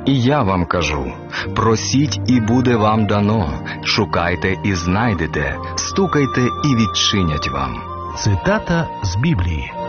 І я вам кажу, просіть і буде вам дано, шукайте і знайдете, стукайте і відчинять вам. Цитата з Біблії.